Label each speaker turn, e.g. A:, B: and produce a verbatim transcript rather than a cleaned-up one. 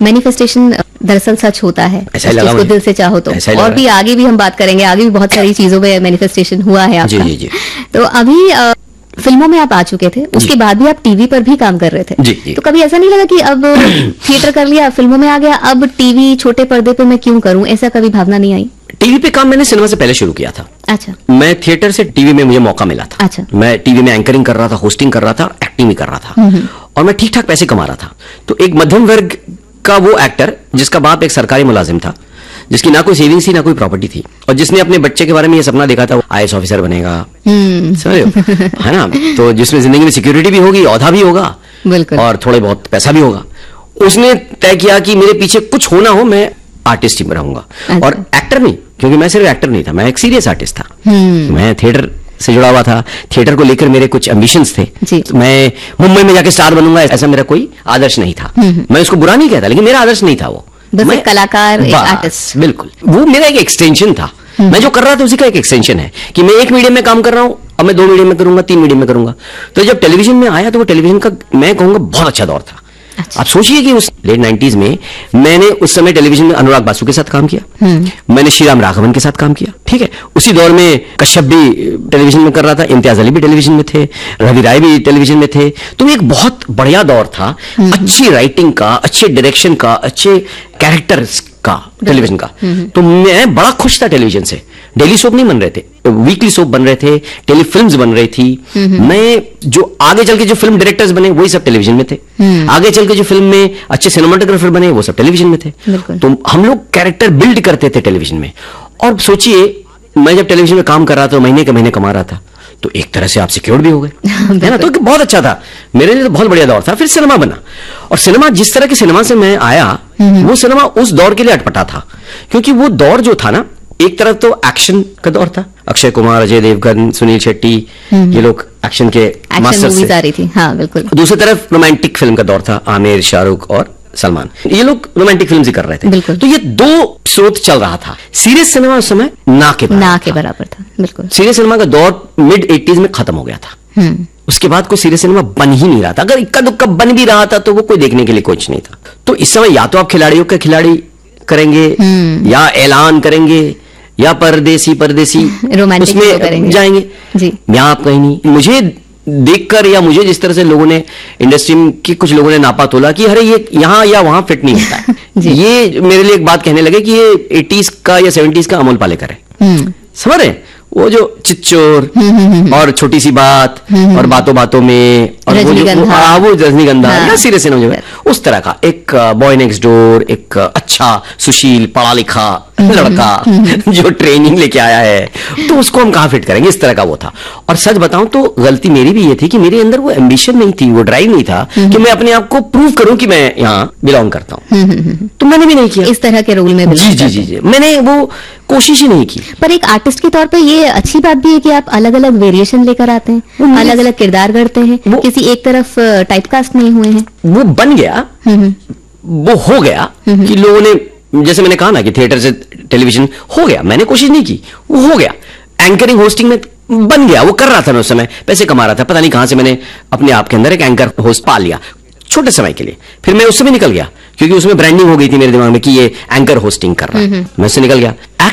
A: Manifestation दरअसल सच होता है, उसको दिल से चाहो तो। और भी आगे भी हम बात करेंगे, आगे भी बहुत सारी चीजों में मैनिफेस्टेशन हुआ है आपका।
B: जी, जी, जी।
A: तो अभी आ, फिल्मों में आप आ चुके थे, उसके बाद भी आप टीवी पर भी काम कर रहे थे।
B: जी, जी।
A: तो कभी ऐसा नहीं लगा कि अब थिएटर कर लिया, फिल्मों में आ गया, अब टीवी छोटे पर्दे पे मैं क्यों करूं, ऐसा कभी भावना नहीं आई?
B: टीवी पे काम मैंने सिनेमा से पहले शुरू किया था।
A: अच्छा।
B: मैं थिएटर से टीवी में मुझे मौका मिला था।
A: अच्छा।
B: मैं टीवी में एंकरिंग कर रहा था, होस्टिंग कर रहा था, एक्टिंग भी कर रहा था, और मैं ठीक ठाक पैसे कमा रहा था। तो एक मध्यम वर्ग का वो एक्टर जिसका बाप एक सरकारी मुलाजिम था, जिसकी ना कोई सेविंग्स थी ना कोई प्रॉपर्टी थी, और जिसने अपने बच्चे के बारे में ये सपना देखा था वो आई ए एस ऑफिसर बनेगा, समझ रहे हो, है ना, तो जिसमें जिंदगी में सिक्योरिटी भी होगी, औहदा भी होगा, बिल्कुल, और थोड़े बहुत पैसा भी होगा। उसने तय किया कि मेरे पीछे कुछ होना हो, मैं आर्टिस्ट ही रहूंगा। अच्छा। और एक्टर नहीं, क्योंकि मैं सिर्फ एक्टर नहीं था, मैं एक सीरियस आर्टिस्ट था। मैं थिएटर से जुड़ा हुआ था, थिएटर को लेकर मेरे कुछ एम्बिशंस थे। तो मैं मुंबई में जाके स्टार बनूंगा, ऐसा मेरा कोई आदर्श नहीं था। मैं उसको बुरा नहीं कहता, लेकिन मेरा आदर्श नहीं था वो।
A: मैं कलाकार, एक आर्टिस्ट,
B: बिल्कुल, वो मेरा एक एक्सटेंशन था। मैं जो कर रहा था उसी का एक एक्सटेंशन है कि मैं एक मीडियम में काम कर रहा हूं, अब मैं दो मीडियम में करूंगा, तीन मीडियम में करूंगा। तो जब टेलीविजन में आया तो वो टेलीविजन का मैं कहूंगा बहुत अच्छा दौर था। अच्छा। आप सोचिए कि उस लेट नाइंटीज़ में मैंने उस समय टेलीविजन में अनुराग बासु के साथ काम किया, मैंने श्रीराम राघवन के साथ काम किया, ठीक है। उसी दौर में कश्यप भी टेलीविजन में कर रहा था, इम्तियाज अली भी टेलीविजन में थे, रवि राय भी टेलीविजन में थे। तो एक बहुत बढ़िया दौर था, अच्छी राइटिंग का, अच्छे डायरेक्शन का, अच्छे कैरेक्टर्स का, टेलीविजन का। तो मैं बड़ा खुश था टेलीविजन से। डेली सोप नहीं बन रहे थे, वीकली सोप बन रहे थे, टेली फिल्म्स बन रही थी। मैं जो आगे चल के जो फिल्म डायरेक्टर्स बने वही सब टेलीविजन में थे, आगे चल के जो फिल्म में अच्छे सिनेमाटोग्राफर बने वो सब टेलीविजन में थे। तो हम लोग कैरेक्टर बिल्ड करते थे टेलीविजन में। और सोचिए, मैं जब टेलीविजन में काम कर रहा था, महीने के महीने कमा रहा था, तो एक तरह से आप सिक्योर भी हो गए, है ना। तो बहुत अच्छा था मेरे लिए, तो बहुत बढ़िया दौर था। फिर सिनेमा बना, और सिनेमा जिस तरह के सिनेमा से मैं आया, वो सिनेमा उस दौर के लिए अटपटा था, क्योंकि वो दौर जो था ना, एक तरफ तो एक्शन का दौर था, अक्षय कुमार, अजय देवगन, सुनील शेट्टी, ये लोग एक्शन के मास्टर्स थे।
A: आ रही थी, हाँ बिल्कुल।
B: दूसरी तरफ रोमांटिक फिल्म का दौर था, आमिर, शाहरुख और सलमान, ये लोग रोमांटिक फिल्म्स ही कर रहे थे। तो ये दो स्रोत चल रहा था। सीरियस सिनेमा उस समय ना के बराबर
A: ना के बराबर था, बिल्कुल।
B: सीरियस सिनेमा का दौर मिड एटीज में खत्म हो गया था। उसके बाद कोई सीरियस सिनेमा बन ही नहीं रहा था। अगर इक्का दुक्का बन भी रहा था तो वो कोई देखने के लिए कुछ नहीं था। तो इस समय या तो आप खिलाड़ियों के खिलाड़ी करेंगे, या ऐलान करेंगे, या परदेसी परदेसी उसमें जाएंगे, जी। या आप कहीं नहीं। मुझे देखकर, या मुझे जिस तरह से लोगों ने, इंडस्ट्री के कुछ लोगों ने नापा तोला कि अरे ये यहाँ या वहां फिट नहीं होता है। ये मेरे लिए एक बात कहने लगे कि ये एटीज का या सेवेंटीज का अमोल पालेकर है, समझ रहे? वो जो चिच्चोर और छोटी सी बात और बातों बातों में, और वो जो वो, वो रजनीगंधा, हाँ। सीरियस सिनेमा उस तरह का एक बॉय नेक्स्ट डोर, एक अच्छा सुशील पढ़ा लिखा लड़का जो ट्रेनिंग लेके आया है, तो उसको हम कहाँ फिट करेंगे, इस तरह का वो था। और सच बताऊं तो गलती मेरी भी ये थी कि मेरे अंदर वो एम्बिशन नहीं थी, वो ड्राइव नहीं था कि मैं अपने आप को प्रूव करूं कि मैं यहाँ बिलोंग करता हूँ। तो मैंने भी नहीं किया
A: इस तरह के रोल में।
B: जी जी जी जी मैंने वो कोशिश ही नहीं की।
A: पर एक आर्टिस्ट के तौर पे ये अच्छी बात भी है कि आप अलग अलग वेरिएशन लेकर आते हैं, अलग अलग किरदार करते हैं, किसी एक तरफ टाइपकास्ट नहीं हुए हैं।
B: वो बन गया, वो हो गया कि लोगों ने, जैसे मैंने कहा ना कि थिएटर से टेलीविजन हो गया, मैंने कोशिश नहीं की, वो हो गया। एंकरिंग होस्टिंग में बन गया, वो कर रहा था मैं उस समय, पैसे कमा रहा था, पता नहीं कहां से मैंने अपने आप के अंदर एक एंकर होस्ट पा लिया छोटे समय के लिए। फिर मैं उससे भी निकल गया, क्योंकि उसमें ब्रांडिंग हो गई थी मेरे दिमाग में कि ये एंकर होस्टिंग कर रहा है, मैं उससे निकल गया।